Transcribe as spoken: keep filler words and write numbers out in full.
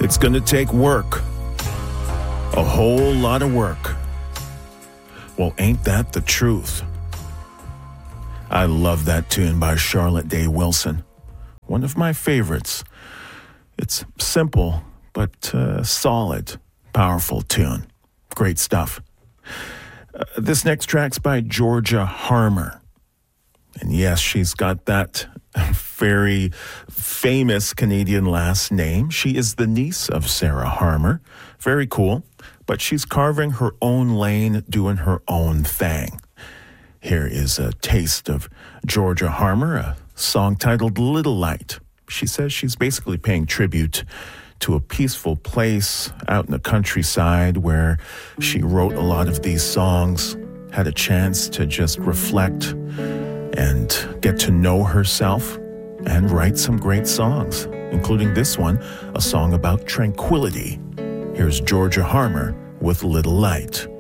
It's gonna take work. A whole lot of work. Well, ain't that the truth? I love that tune by Charlotte Day Wilson. One of my favorites. It's simple, but uh, solid, powerful tune. Great stuff. Uh, this next track's by Georgia Harmer. And yes, she's got that very famous Canadian last name. She is the niece of Sarah Harmer. Very cool. But she's carving her own lane, doing her own thing. Here is a taste of Georgia Harmer, a song titled Little Light. She says she's basically paying tribute to a peaceful place out in the countryside where she wrote a lot of these songs, had a chance to just reflect and get to know herself and write some great songs, including this one, a song about tranquility. Here's Georgia Harmer with Little Light.